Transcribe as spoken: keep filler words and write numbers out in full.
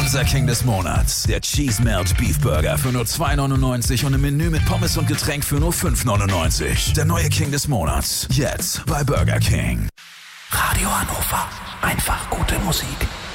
Unser King des Monats. Der Cheese Melt Beef Burger für nur zwei neunundneunzig und im Menü mit Pommes und Getränk für nur fünf neunundneunzig. Der neue King des Monats. Jetzt bei Burger King. Radio Hannover. Einfach gute Musik.